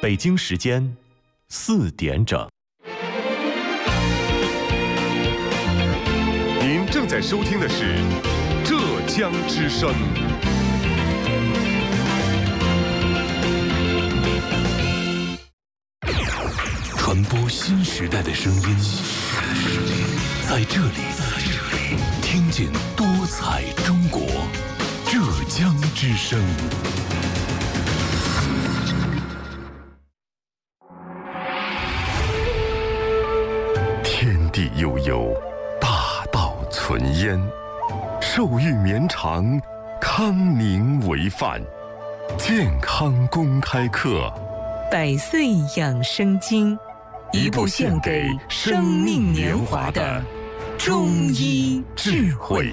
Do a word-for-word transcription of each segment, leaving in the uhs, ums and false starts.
北京时间四点整。 您正在收听的是浙江之声。 传播新时代的声音，在这里，听见多彩中国。浙江之声。 天地悠悠，大道存焉。寿育绵长，康宁为范。健康公开课， 百岁养生经，一部献给生命年华的中医智慧。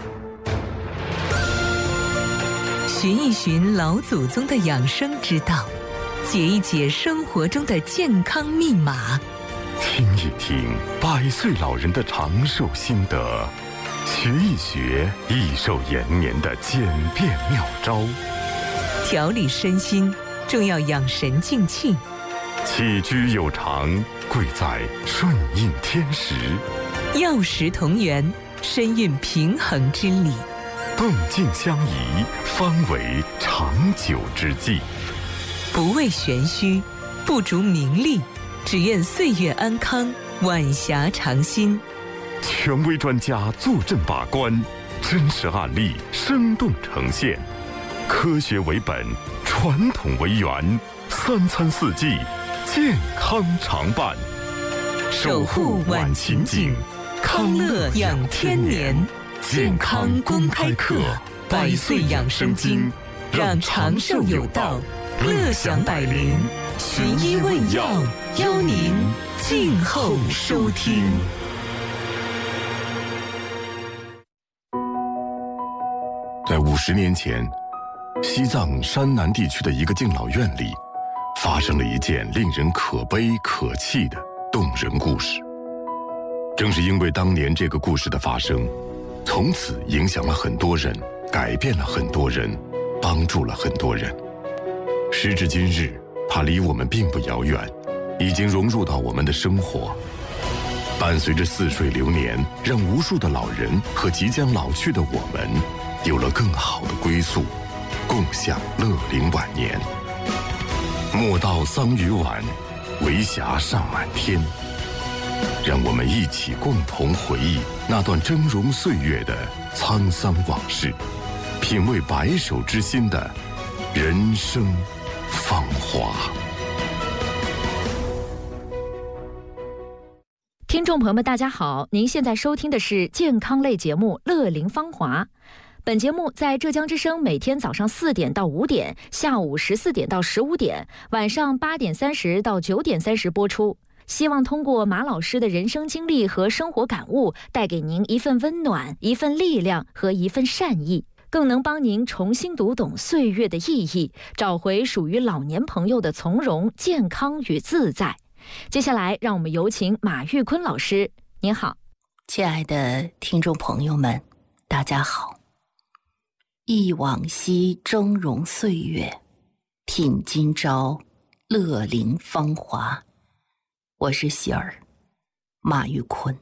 寻一寻老祖宗的养生之道，解一解生活中的健康密码， 听一听百岁老人的长寿心得，学一学益寿延年的简便妙招。 调理身心，重要养神静气。 起居有常，贵在顺应天时。 药食同源，身运平衡之理。 动静相宜，方为长久之计。 不为玄虚，不逐名利，只愿岁月安康，晚霞长新。 权威专家坐镇把关，真实案例生动呈现，科学为本，传统为源，三餐四季健康常伴， 守护晚晴景，康乐养天年。健康公开课，百岁养生经，让长寿有道，乐享百龄。寻医问药，邀您静候收听。 在五十年前，西藏山南地区的一个敬老院里，发生了一件令人可悲可泣的动人故事。正是因为当年这个故事的发生，从此影响了很多人，改变了很多人，帮助了很多人。时至今日，它离我们并不遥远，已经融入到我们的生活，伴随着似水流年，让无数的老人和即将老去的我们有了更好的归宿，共享乐龄晚年。莫道桑榆晚，为霞尚满天。让我们一起共同回忆那段峥嵘岁月的沧桑往事，品味白首之心的人生芳华。 听众朋友们大家好，您现在收听的是健康类节目《乐龄芳华》。本节目在浙江之声每天早上四点到五点，下午十四点到十五点，晚上八点三十到九点三十播出。希望通过马老师的人生经历和生活感悟，带给您一份温暖、一份力量和一份善意，更能帮您重新读懂岁月的意义，找回属于老年朋友的从容、健康与自在。接下来，让我们有请马玉坤老师。您好。 亲爱的听众朋友们，大家好。忆往昔峥嵘岁月，品今朝乐龄芳华。我是喜儿，马玉坤。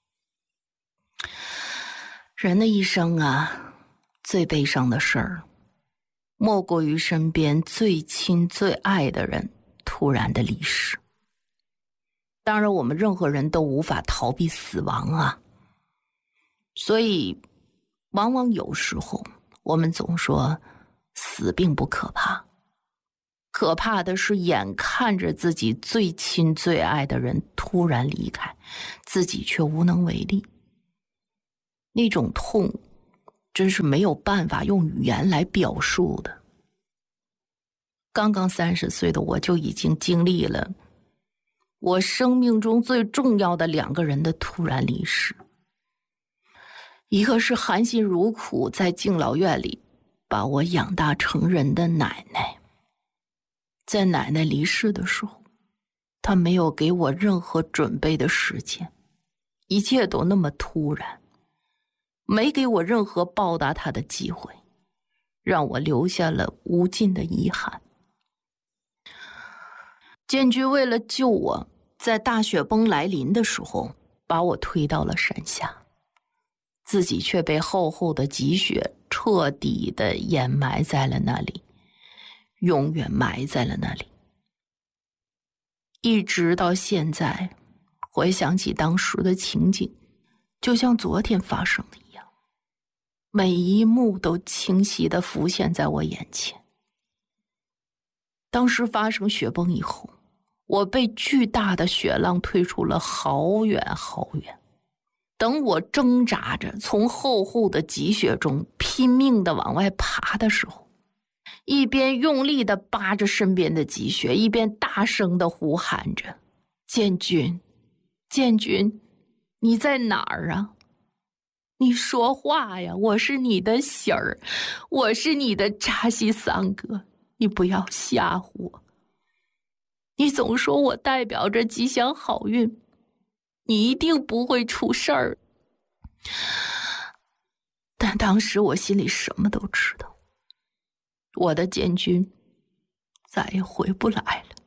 人的一生啊，最悲伤的事儿，莫过于身边最亲最爱的人突然的离世。当然，我们任何人都无法逃避死亡啊，所以往往有时候我们总说死并不可怕，可怕的是眼看着自己最亲最爱的人突然离开，自己却无能为力。那种痛真是没有办法用语言来表述的。刚刚三十岁的我就已经经历了我生命中最重要的两个人的突然离世。一个是含辛茹苦在敬老院里把我养大成人的奶奶，在奶奶离世的时候，她没有给我任何准备的时间，一切都那么突然，没给我任何报答她的机会，让我留下了无尽的遗憾。 建军为了救我，在大雪崩来临的时候把我推到了山下，自己却被厚厚的积雪彻底的掩埋在了那里，永远埋在了那里。一直到现在，回想起当时的情景，就像昨天发生的一样，每一幕都清晰地浮现在我眼前。当时发生雪崩以后，我被巨大的雪浪推出了好远好远。等我挣扎着从厚厚的积雪中拼命地往外爬的时候，一边用力地扒着身边的积雪，一边大声地呼喊着：建军，建军，你在哪儿啊？你说话呀，我是你的喜儿，我是你的扎西桑哥，你不要吓唬我。你总说我代表着吉祥好运，你一定不会出事儿。但当时我心里什么都知道，我的建军再也回不来了。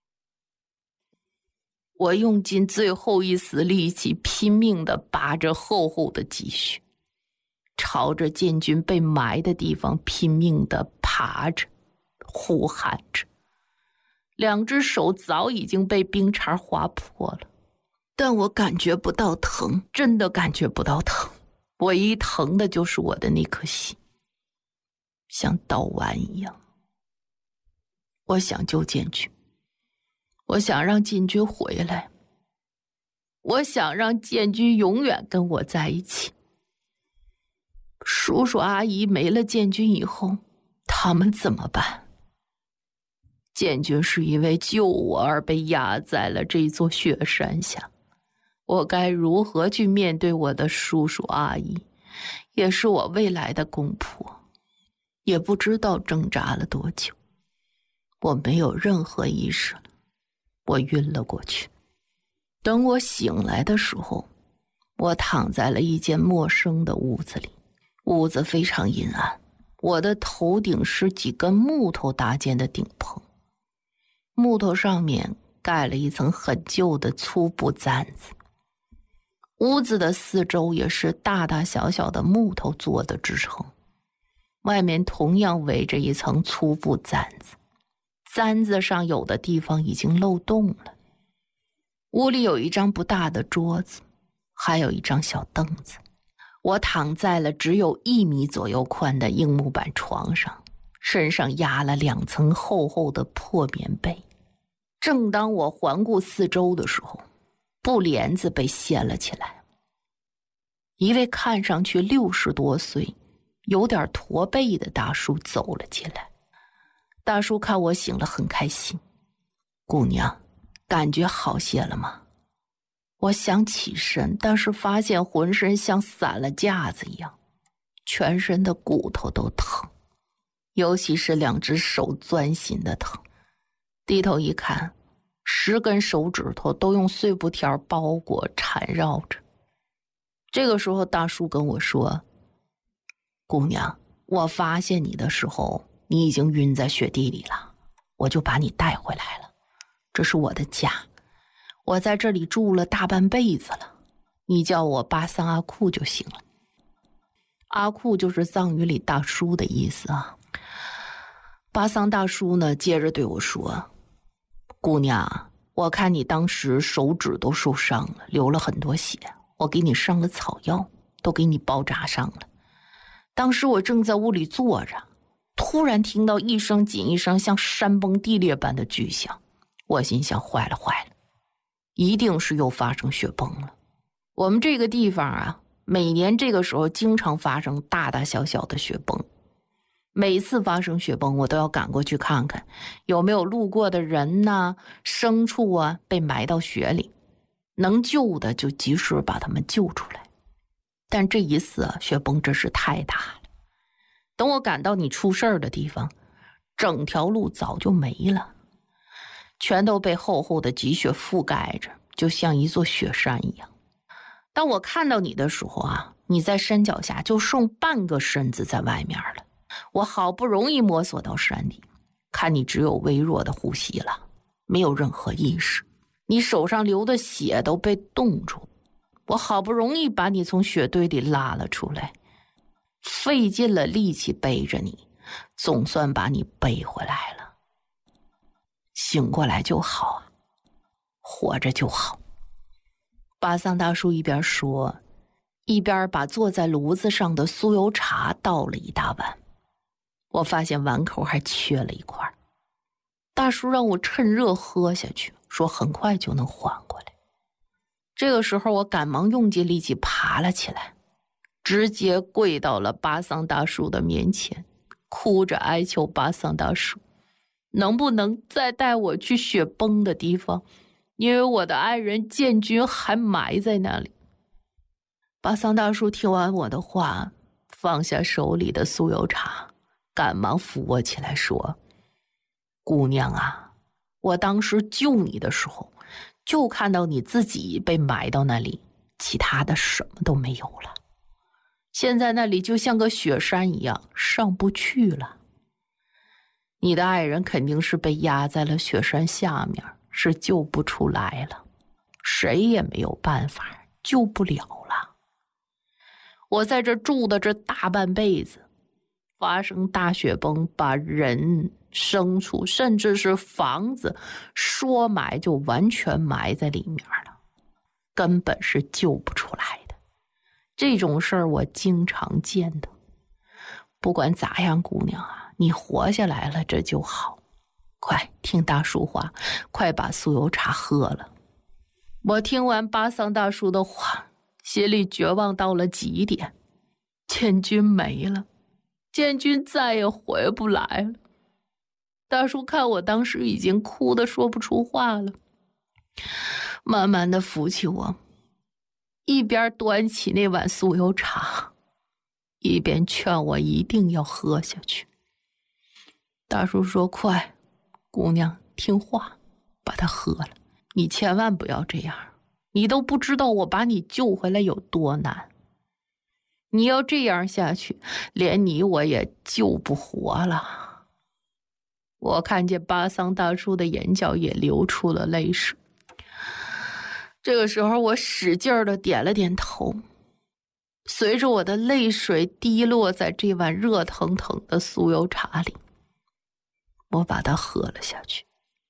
我用尽最后一丝力气，拼命地扒着厚厚的积雪，朝着建军被埋的地方拼命地爬着，呼喊着。两只手早已经被冰碴划破了，但我感觉不到疼，真的感觉不到疼。唯一疼的就是我的那颗心，像刀剜一样。我想救建军，我想让建军回来，我想让建军永远跟我在一起。叔叔阿姨没了建军以后，他们怎么办？建军是因为救我而被压在了这座雪山下，我该如何去面对我的叔叔阿姨，也是我未来的公婆？也不知道挣扎了多久，我没有任何意识了，我晕了过去。等我醒来的时候，我躺在了一间陌生的屋子里，屋子非常阴暗，我的头顶是几根木头搭建的顶棚，木头上面盖了一层很旧的粗布毡子，屋子的四周也是大大小小的木头做的支撑，外面同样围着一层粗布毡子，毡子上有的地方已经漏洞了。屋里有一张不大的桌子，还有一张小凳子。我躺在了只有一米左右宽的硬木板床上，身上压了两层厚厚的破棉被。正当我环顾四周的时候，布帘子被掀了起来，一位看上去六十多岁有点驼背的大叔走了进来。大叔看我醒了很开心：姑娘，感觉好些了吗？我想起身，但是发现浑身像散了架子一样，全身的骨头都疼，尤其是两只手钻心的疼。低头一看，十根手指头都用碎布条包裹缠绕着。这个时候大叔跟我说：姑娘，我发现你的时候你已经晕在雪地里了，我就把你带回来了，这是我的家，我在这里住了大半辈子了，你叫我巴桑阿库就行了。阿库就是藏语里大叔的意思啊。巴桑大叔呢，接着对我说：姑娘，我看你当时手指都受伤了，流了很多血，我给你上了草药，都给你包扎上了。当时我正在屋里坐着，突然听到一声紧一声像山崩地裂般的巨响，我心想坏了坏了，一定是又发生雪崩了。我们这个地方啊，每年这个时候经常发生大大小小的雪崩，每次发生雪崩我都要赶过去看看有没有路过的人呐、牲畜啊被埋到雪里，能救的就及时把他们救出来。但这一次啊，雪崩真是太大了，等我赶到你出事儿的地方，整条路早就没了，全都被厚厚的积雪覆盖着，就像一座雪山一样。当我看到你的时候啊，你在山脚下就剩半个身子在外面了。我好不容易摸索到山底，看你只有微弱的呼吸了， 没有任何意识，你手上流的血都被冻住，我好不容易把你从雪堆里拉了出来，费尽了力气背着你，总算把你背回来了。醒过来就好啊，活着就好。巴桑大叔一边说，一边把坐在炉子上的酥油茶倒了一大碗。我发现碗口还缺了一块，大叔让我趁热喝下去，说很快就能缓过来。这个时候我赶忙用尽力气爬了起来，直接跪到了巴桑大叔的面前，哭着哀求巴桑大叔能不能再带我去雪崩的地方，因为我的爱人建军还埋在那里。巴桑大叔听完我的话，放下手里的酥油茶，赶忙扶我起来说，姑娘啊，我当时救你的时候就看到你自己被埋到那里，其他的什么都没有了。现在那里就像个雪山一样，上不去了。你的爱人肯定是被压在了雪山下面，是救不出来了，谁也没有办法，救不了了。我在这住的这大半辈子，发生大雪崩，把人、牲畜，甚至是房子说埋就完全埋在里面了，根本是救不出来的。这种事儿我经常见的。不管咋样，姑娘啊，你活下来了，这就好。快听大叔话，快把酥油茶喝了。我听完巴桑大叔的话，心里绝望到了极点。建军没了，建军再也回不来了。大叔看我当时已经哭得说不出话了，慢慢的扶起我，一边端起那碗酥油茶，一边劝我一定要喝下去。大叔说，快，姑娘听话，把它喝了，你千万不要这样，你都不知道我把你救回来有多难，你要这样下去，连你我也救不活了。我看见巴桑大叔的眼角也流出了泪水，这个时候我使劲儿的点了点头，随着我的泪水滴落在这碗热腾腾的酥油茶里，我把它喝了下去。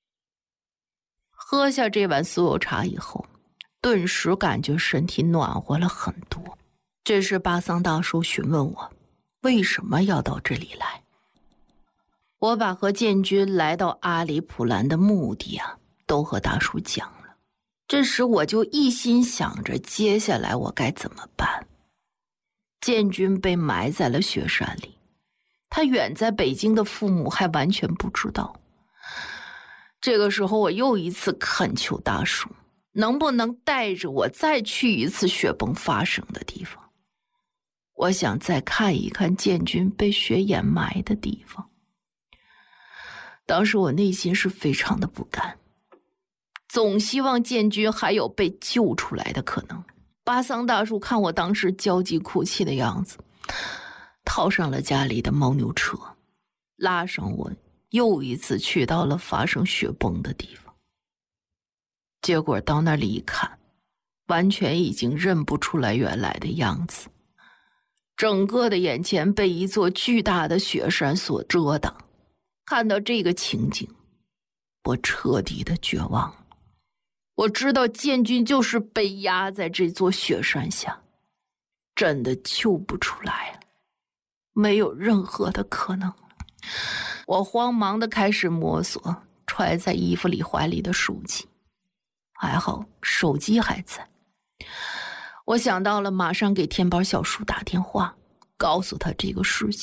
喝下这碗酥油茶以后，顿时感觉身体暖和了很多。这时巴桑大叔询问我为什么要到这里来。我把和建军来到阿里普兰的目的啊，都和大叔讲了。这时我就一心想着接下来我该怎么办。建军被埋在了雪山里，他远在北京的父母还完全不知道。这个时候我又一次恳求大叔，能不能带着我再去一次雪崩发生的地方，我想再看一看建军被雪掩埋的地方。当时我内心是非常的不甘，总希望建军还有被救出来的可能。巴桑大叔看我当时焦急哭泣的样子，套上了家里的牦牛车，拉上我又一次去到了发生雪崩的地方。结果到那里一看，完全已经认不出来原来的样子，整个的眼前被一座巨大的雪山所遮挡。看到这个情景，我彻底的绝望了。我知道建军就是被压在这座雪山下，真的救不出来了，没有任何的可能了。我慌忙的开始摸索揣在衣服里怀里的手机，还好手机还在。我想到了马上给天宝小叔打电话，告诉他这个事情。